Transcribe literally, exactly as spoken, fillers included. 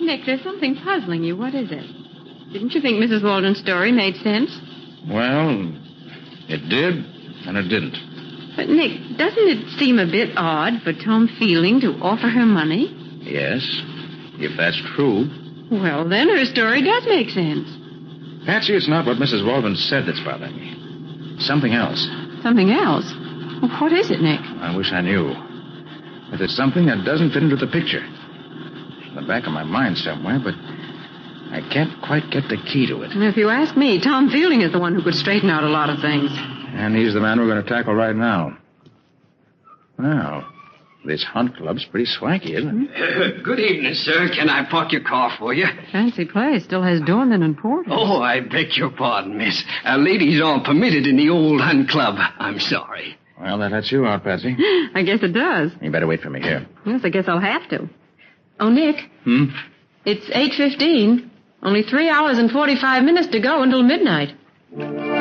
Nick, there's something puzzling you. What is it? Didn't you think Missus Walden's story made sense? Well, it did, and it didn't. But, Nick, doesn't it seem a bit odd for Tom Fielding to offer her money? Yes, if that's true. Well, then her story does make sense. Patsy, it's not what Missus Walden said that's bothering me. Something else. Something else? Well, what is it, Nick? I wish I knew. But there's something that doesn't fit into the picture. It's in the back of my mind somewhere, but I can't quite get the key to it. And if you ask me, Tom Fielding is the one who could straighten out a lot of things. And he's the man we're going to tackle right now. Well, this hunt club's pretty swanky, isn't it? Uh, good evening, sir. Can I park your car for you? Fancy place. Still has doorman and porter. Oh, I beg your pardon, miss. Uh, ladies aren't permitted in the old hunt club. I'm sorry. Well, that lets you out, Patsy. I guess it does. You better wait for me here. Yes, I guess I'll have to. Oh, Nick. Hmm? It's eight fifteen. Only three hours and forty-five minutes to go until midnight.